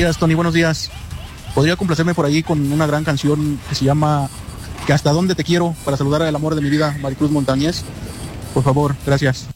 días, Tony, buenos días. ¿Podría complacerme por ahí con una gran canción que se llama Que hasta dónde te quiero, para saludar al amor de mi vida, Maricruz Montañez? Por favor, gracias.